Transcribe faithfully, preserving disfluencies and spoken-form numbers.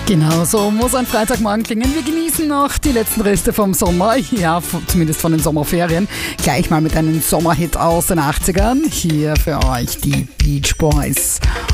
Genau so muss ein Freitagmorgen klingen. Wir genießen noch die letzten Reste vom Sommer, ja, zumindest von den Sommerferien. Gleich mal mit einem Sommerhit aus den achtzigern. Hier für euch die Beach Boys.